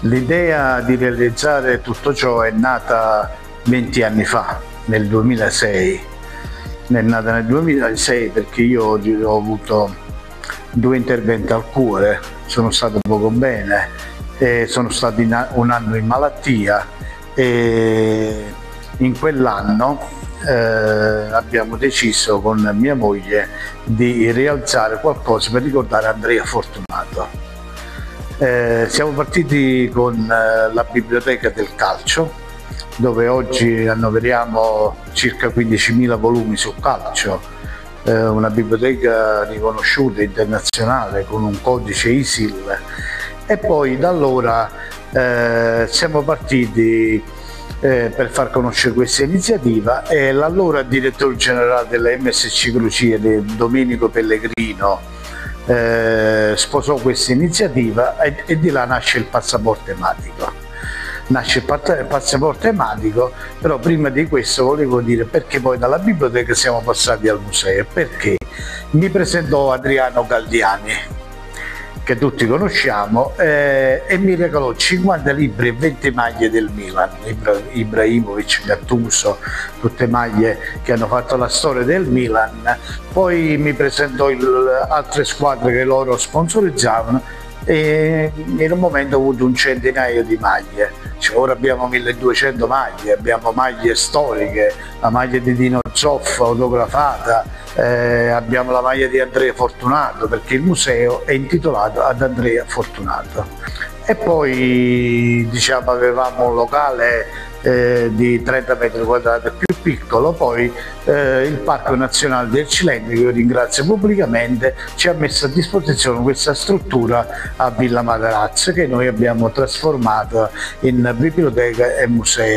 L'idea di realizzare tutto ciò è nata 20 anni fa, nel 2006. È nata nel 2006 perché io ho avuto 2 interventi al cuore, sono stato poco bene, sono stato un anno in malattia e in quell'anno abbiamo deciso con mia moglie di rialzare qualcosa per ricordare Andrea Fortunato. Siamo partiti con la biblioteca del calcio, dove oggi annoveriamo circa 15.000 volumi sul calcio, una biblioteca riconosciuta internazionale con un codice ISIL, e poi da allora siamo partiti per far conoscere questa iniziativa, e l'allora direttore generale della MSC Crociere, Domenico Pellegrino, sposò questa iniziativa e di là nasce il passaporto ematico. Nasce il passaporto ematico, però prima di questo volevo dire perché poi dalla biblioteca siamo passati al museo, perché mi presentò Adriano Galdiani, che tutti conosciamo, e mi regalò 50 libri e 20 maglie del Milan, Ibrahimovic, Gattuso, tutte maglie che hanno fatto la storia del Milan. Poi mi presentò altre squadre che loro sponsorizzavano, e in un momento ho avuto un centinaio di maglie. Ora abbiamo 1200 maglie, abbiamo maglie storiche, la maglia di Dino Zoff autografata, abbiamo la maglia di Andrea Fortunato, perché il museo è intitolato ad Andrea Fortunato. E poi diciamo avevamo un locale di 30 metri quadrati più piccolo, poi il Parco Nazionale del Cilento, che io ringrazio pubblicamente, ci ha messo a disposizione questa struttura a Villa Matarazzo, che noi abbiamo trasformato in biblioteca e museo.